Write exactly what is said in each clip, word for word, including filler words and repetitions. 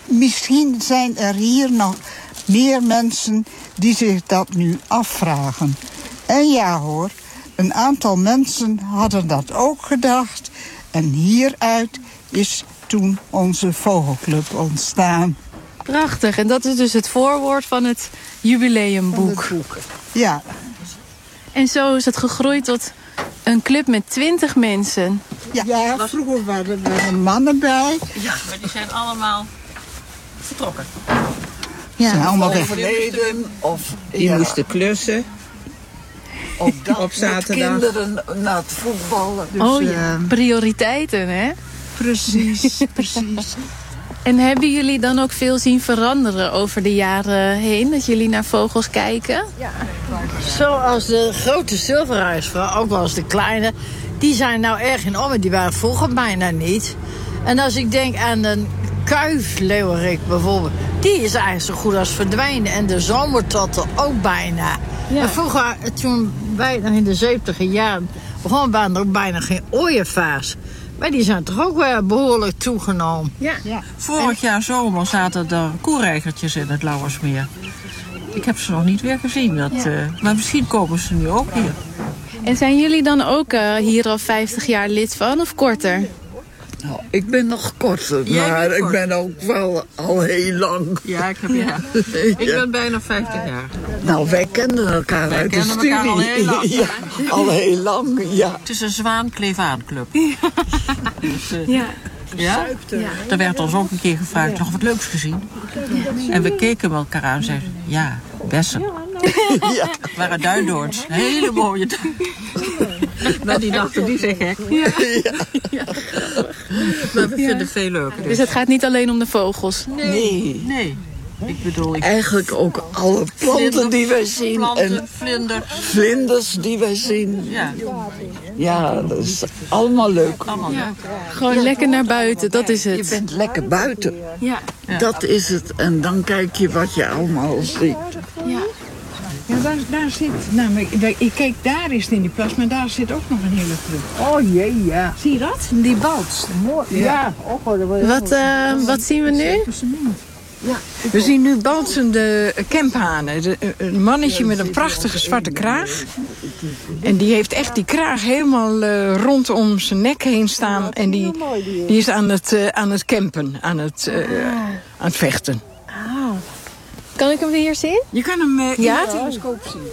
misschien zijn er hier nog meer mensen die zich dat nu afvragen. En ja hoor, een aantal mensen hadden dat ook gedacht. En hieruit is toen onze vogelclub ontstaan. Prachtig, en dat is dus het voorwoord van het jubileumboek. Van het boek. Ja. En zo is het gegroeid tot een club met twintig mensen. Ja, ja, vroeger waren er mannen bij. Ja, maar die zijn allemaal vertrokken. Ja, zijn allemaal weg. Overleden, of die ja. moesten klussen. Op, dat, op zaterdag. Met kinderen naar het voetballen. Dus, oh ja, uh, prioriteiten, hè? Precies, precies. En hebben jullie dan ook veel zien veranderen over de jaren heen? Dat jullie naar vogels kijken? Ja, zoals de grote zilverhuisvrouw, ook wel als de kleine. Die zijn nou erg in orde. Die waren vroeger bijna niet. En als ik denk aan een kuifleeuwerik bijvoorbeeld. Die is eigenlijk zo goed als verdwenen. En de zomertotten ook bijna. Ja. En vroeger, toen wij nog in de zeventig jaren begonnen, waren er ook bijna geen ooievaars. Maar die zijn toch ook wel behoorlijk toegenomen. Ja. Ja. Vorig jaar zomer zaten er koereigertjes in het Lauwersmeer. Ik heb ze nog niet weer gezien. Dat, ja. uh, maar misschien komen ze nu ook hier. En zijn jullie dan ook uh, hier al vijftig jaar lid van of korter? Nou, ik ben nog korter, Jij maar kort. ik ben ook wel al heel lang. Ja, ik, heb, ja. ik ben bijna vijftig jaar. Nou, wij kennen elkaar wij uit de kennen studie. Elkaar al heel lang. Ja, al heel lang, ja. Het is een zwaan-kleef-aan-club. Ja. Dus, uh, ja. Ja? Ja? Er werd ons ook een keer gevraagd, ja. nog wat leuks gezien. Ja. En we keken elkaar aan en zeiden, ja, bessen. Ja. Het waren duindoorns. Hele mooie duindoorns. Maar die dachten, die zijn gek. Ja. Ja. Ja. Maar we vinden het veel leuker. Dus het gaat niet alleen om de vogels? Nee. Nee. nee. Ik bedoel, ik... Eigenlijk ook alle planten Vlinder, die wij zien. Planten, en vlinders. Vlinders die wij zien. Ja. Ja, dat is allemaal leuk. Allemaal ja. leuk. Gewoon lekker naar buiten, dat is het. Je bent lekker buiten. Ja. Ja. Dat is het. En dan kijk je wat je allemaal ziet. Ja. Ja, daar, daar zit, namelijk, ik keek daar is het in die plas, maar daar zit ook nog een hele club. Oh jee, ja. Zie je dat? Die balts. Mooi. Ja. ja. Wat, uh, wat zien we nu? Ja. We zien nu balsende kemphanen. Een mannetje met een prachtige zwarte kraag. En die heeft echt die kraag helemaal uh, rondom zijn nek heen staan. En die, die is aan het, uh, aan het campen, aan het, uh, aan het vechten. Kan ik hem weer zien? Je kan hem uh, in ja? de telescoop zien.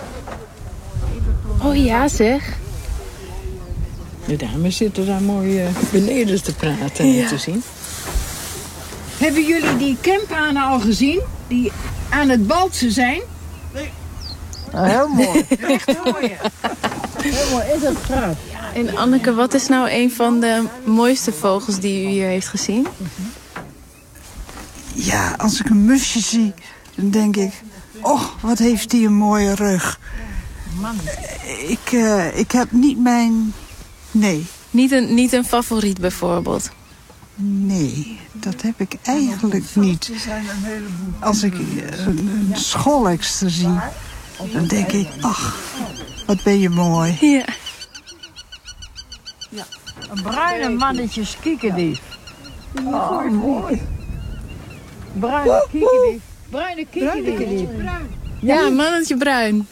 Oh ja, zeg. De dames zitten daar mooi uh, beneden te praten en ja. te zien. Hebben jullie die kemphanen al gezien? Die aan het balsen zijn? Nee. Nou, heel mooi. Echt mooi. Heel mooi. Is het graag. En Anneke, wat is nou een van de mooiste vogels die u hier heeft gezien? Ja, als ik een musje zie, dan denk ik... oh, wat heeft die een mooie rug. Man. Ik, uh, ik heb niet mijn... Nee. Niet een, niet een favoriet bijvoorbeeld? Nee, dat heb ik eigenlijk niet. Als ik een scholekster zie, dan denk ik... ach, wat ben je mooi. Ja. Ja. Een bruine mannetje kiekendief. Oh, mooi. Bruine kiekendief. Bruine kiekendief. Ja, mannetje bruin.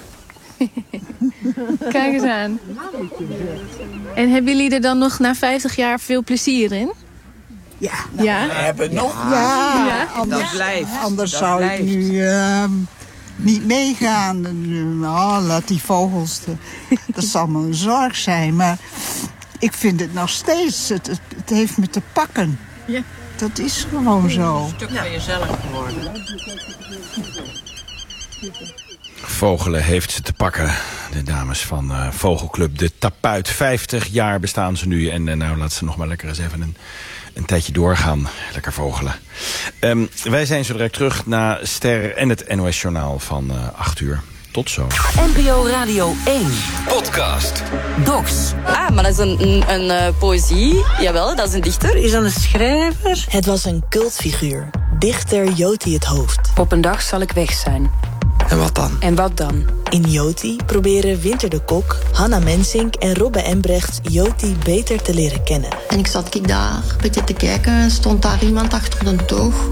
Kijk eens aan. En hebben jullie er dan nog na vijftig jaar veel plezier in? Ja. Nou, ja? We hebben nog. Ja, ja. Anders, dat blijft. anders dat zou blijft. ik nu uh, niet meegaan. Oh, laat die vogels. De, dat zal me een zorg zijn. Maar ik vind het nog steeds. Het, het, het heeft me te pakken. Ja. Dat is gewoon zo. Een stuk van jezelf geworden. Vogelen heeft ze te pakken. De dames van uh, Vogelclub De Tapuit. vijftig jaar bestaan ze nu. En uh, nou, laat ze nog maar lekker eens even een, een tijdje doorgaan. Lekker vogelen. Um, wij zijn zo direct terug naar Ster en het N O S Journaal van uh, acht uur. Tot zo. N P O Radio één. Podcast. Docs. Ah, maar dat is een, een, een uh, poëzie. Jawel, dat is een dichter. Is dat een schrijver? Het was een cultfiguur. Dichter Joti het Hoofd. Op een dag zal ik weg zijn. En wat dan? En wat dan? In Joti proberen Winter de Kok, Hanna Mensink en Robbe Embrechts Joti beter te leren kennen. En ik zat ik daar een beetje te kijken, stond daar iemand achter een toog.